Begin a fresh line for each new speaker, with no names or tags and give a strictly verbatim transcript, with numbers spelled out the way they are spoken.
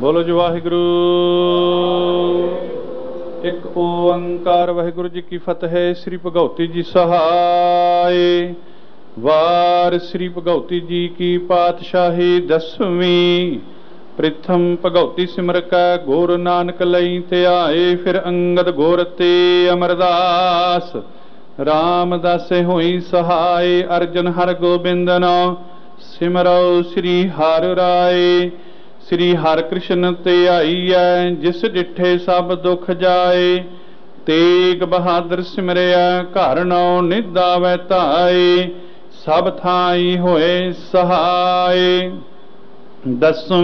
बोलो जी वाहिगुरु। एक ओंकार वाहिगुरु जी की फतेह। श्री भगवती जी सहाय। वार श्री भगवती जी की पातशाही दसवीं। प्रथम भगवती सिमर कै गुरु नानक लई ध्याए। फिर अंगद गोर ते अमरदास। रामदासे होई सहाय। अर्जन हर गोबिंद नाम सिमरो श्री हर राय। श्री हर कृष्ण ते आई है जिस डिठे सब दुख जाए। तेग बहादुर सिमरिया घर नौ निध आवै धाए। सब थाई होए सहाय। दसवीं